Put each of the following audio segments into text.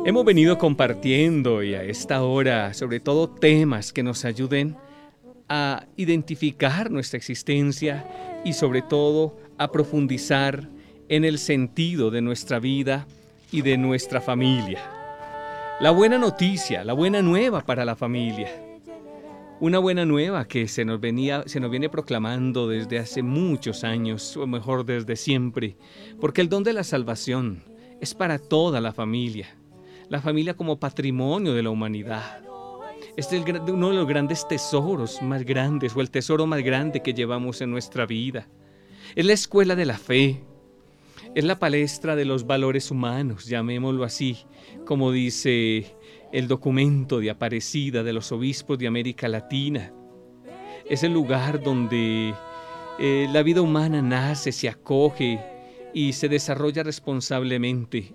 Hemos venido compartiendo y a esta hora, sobre todo temas que nos ayuden a identificar nuestra existencia y sobre todo a profundizar en el sentido de nuestra vida y de nuestra familia. La buena noticia, la buena nueva para la familia. Una buena nueva que se nos viene proclamando desde hace muchos años, o mejor desde siempre, porque el don de la salvación es para toda la familia como patrimonio de la humanidad. Este es uno de los grandes tesoros más grandes, o el tesoro más grande que llevamos en nuestra vida. Es la escuela de la fe, es la palestra de los valores humanos, llamémoslo así, como dice el documento de Aparecida de los obispos de América Latina. Es el lugar donde la vida humana nace, se acoge y se desarrolla responsablemente.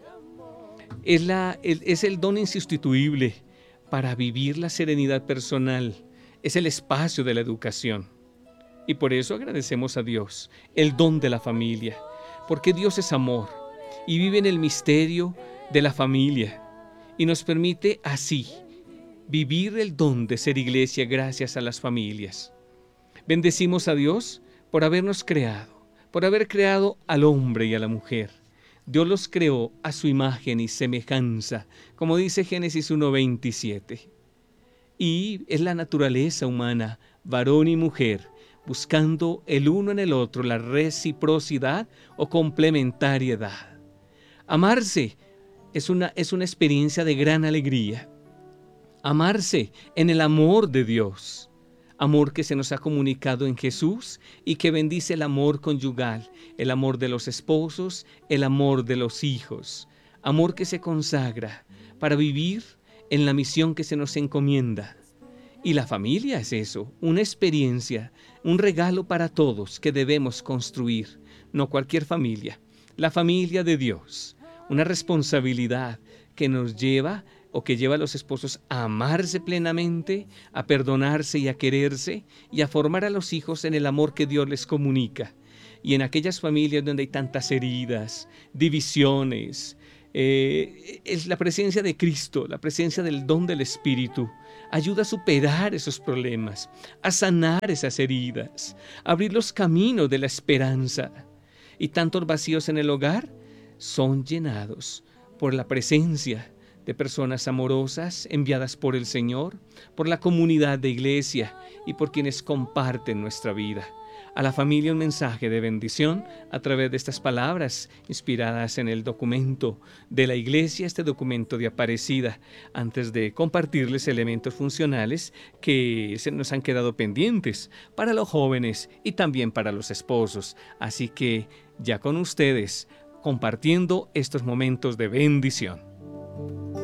Es el don insustituible para vivir la serenidad personal. Es el espacio de la educación. Y por eso agradecemos a Dios el don de la familia, porque Dios es amor y vive en el misterio de la familia y nos permite así vivir el don de ser iglesia gracias a las familias. Bendecimos a Dios por habernos creado, por haber creado al hombre y a la mujer. Dios los creó a su imagen y semejanza, como dice Génesis 1:27. Y es la naturaleza humana, varón y mujer, buscando el uno en el otro la reciprocidad o complementariedad. Amarse es una experiencia de gran alegría. Amarse en el amor de Dios. Amor que se nos ha comunicado en Jesús y que bendice el amor conyugal, el amor de los esposos, el amor de los hijos. Amor que se consagra para vivir en la misión que se nos encomienda. Y la familia es eso, una experiencia, un regalo para todos que debemos construir. No cualquier familia, la familia de Dios. Una responsabilidad que nos lleva o que lleva a los esposos a amarse plenamente, a perdonarse y a quererse, y a formar a los hijos en el amor que Dios les comunica. Y en aquellas familias donde hay tantas heridas, divisiones, es la presencia de Cristo, la presencia del don del Espíritu, ayuda a superar esos problemas, a sanar esas heridas, a abrir los caminos de la esperanza. Y tantos vacíos en el hogar son llenados por la presencia de personas amorosas enviadas por el Señor, por la comunidad de iglesia y por quienes comparten nuestra vida. A la familia un mensaje de bendición a través de estas palabras inspiradas en el documento de la iglesia, este documento de Aparecida, antes de compartirles elementos funcionales que se nos han quedado pendientes para los jóvenes y también para los esposos. Así que ya con ustedes, compartiendo estos momentos de bendición.